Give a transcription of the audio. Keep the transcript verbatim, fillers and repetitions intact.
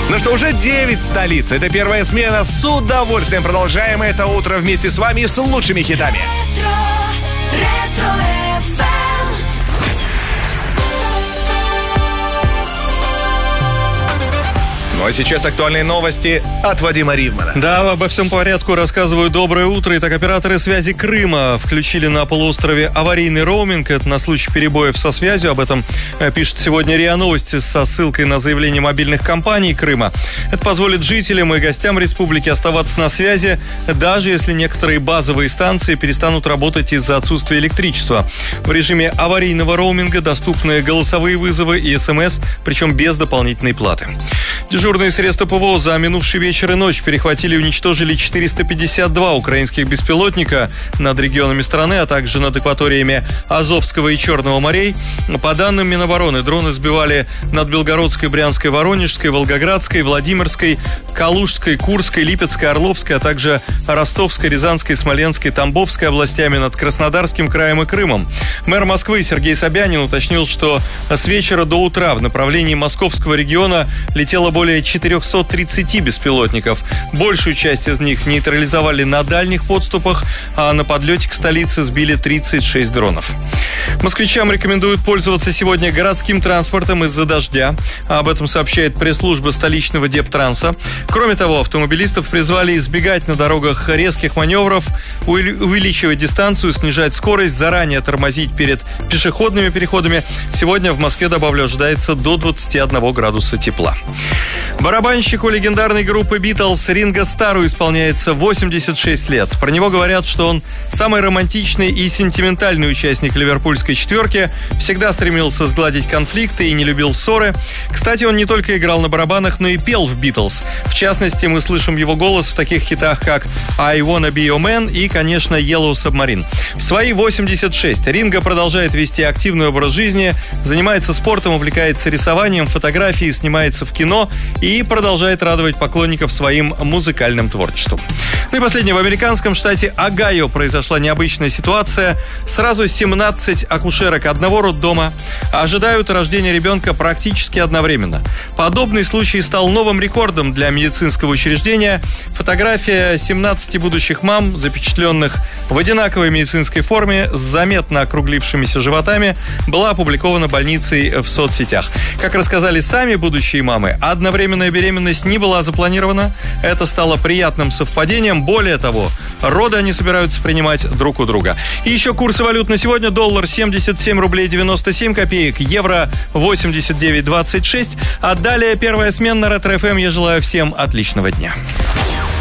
Ну что, уже девять столиц. Это первая смена. С удовольствием продолжаем это утро вместе с вами с лучшими хитами. Ну а сейчас актуальные новости от Вадима Ривмана. Да, обо всем по порядку рассказываю. Доброе утро. Итак, операторы связи Крыма включили на полуострове аварийный роуминг. Это на случай перебоев со связью. Об этом пишет сегодня РИА Новости со ссылкой на заявление мобильных компаний Крыма. Это позволит жителям и гостям республики оставаться на связи, даже если некоторые базовые станции перестанут работать из-за отсутствия электричества. В режиме аварийного роуминга доступны голосовые вызовы и СМС, причем без дополнительной платы. Дежурные средства ПВО за минувший вечер и ночь перехватили и уничтожили четыреста пятьдесят два украинских беспилотника над регионами страны, а также над акваториями Азовского и Черного морей. По данным Минобороны, дроны сбивали над Белгородской, Брянской, Воронежской, Волгоградской, Владимирской, Калужской, Курской, Липецкой, Орловской, а также Ростовской, Рязанской, Смоленской, Тамбовской областями, над Краснодарским краем и Крымом. Мэр Москвы Сергей Собянин уточнил, что с вечера до утра в направлении московского региона летело более четыреста тридцать беспилотников. Большую часть из них нейтрализовали на дальних подступах, а на подлете к столице сбили тридцать шесть дронов. Москвичам рекомендуют пользоваться сегодня городским транспортом из-за дождя. Об этом сообщает пресс-служба столичного Дептранса. Кроме того, автомобилистов призвали избегать на дорогах резких маневров, увеличивать дистанцию, снижать скорость, заранее тормозить перед пешеходными переходами. Сегодня в Москве, добавлю, ожидается до двадцати одного градуса тепла. Барабанщику легендарной группы Битлз Ринго Старру исполняется восемьдесят шесть лет. Про него говорят, что он самый романтичный и сентиментальный участник ливерпульской четверки, всегда стремился сгладить конфликты и не любил ссоры. Кстати, он не только играл на барабанах, но и пел в Битлз. В частности, мы слышим его голос в таких хитах, как «I Wanna Be Your Man» и, конечно, «Yellow Submarine». В свои восемьдесят шесть Ринго продолжает вести активный образ жизни, занимается спортом, увлекается рисованием, фотографией, снимается в кино и продолжает радовать поклонников своим музыкальным творчеством. Ну и последнее. В американском штате Огайо произошла необычная ситуация. Сразу семнадцать акушерок одного роддома ожидают рождения ребенка практически одновременно. Подобный случай стал новым рекордом для медицинского учреждения. Фотография семнадцати будущих мам, запечатленных в одинаковой медицинской форме с заметно округлившимися животами, была опубликована больницей в соцсетях. Как рассказали сами будущие мамы, одновременная беременность не была запланирована. Это стало приятным совпадением. Более того, роды они собираются принимать друг у друга. И еще курсы валют на сегодня. Доллар семьдесят семь рублей девяносто семь копеек, евро восемьдесят девять двадцать шесть. А далее первая смена на Ретро-ФМ. Я желаю всем отличного дня.